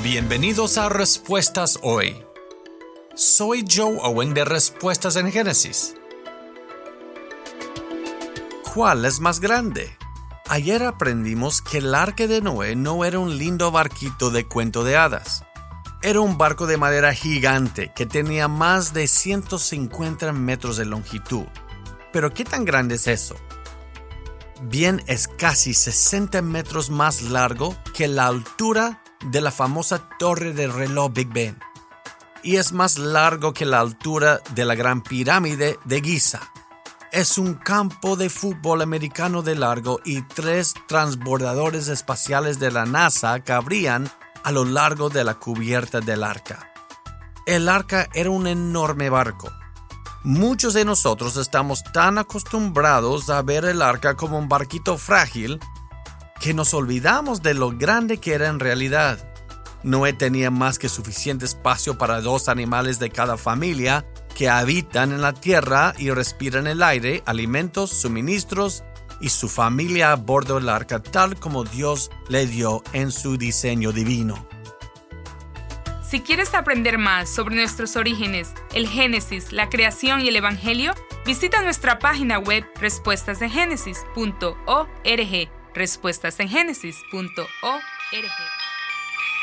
Bienvenidos a Respuestas Hoy. Soy Joe Owen de Respuestas en Génesis. ¿Cuál es más grande? Ayer aprendimos que el arca de Noé no era un lindo barquito de cuento de hadas. Era un barco de madera gigante que tenía más de 150 metros de longitud. ¿Pero qué tan grande es eso? Bien, es casi 60 metros más largo que la altura de la famosa torre del reloj Big Ben. Y es más largo que la altura de la Gran Pirámide de Giza. Es un campo de fútbol americano de largo y 3 transbordadores espaciales de la NASA cabrían a lo largo de la cubierta del arca. El arca era un enorme barco. Muchos de nosotros estamos tan acostumbrados a ver el arca como un barquito frágil que nos olvidamos de lo grande que era en realidad. Noé tenía más que suficiente espacio para 2 animales de cada familia que habitan en la tierra y respiran el aire, alimentos, suministros y su familia a bordo del arca tal como Dios le dio en su diseño divino. Si quieres aprender más sobre nuestros orígenes, el Génesis, la creación y el Evangelio, visita nuestra página web respuestasengenesis.org. respuestasengenesis.org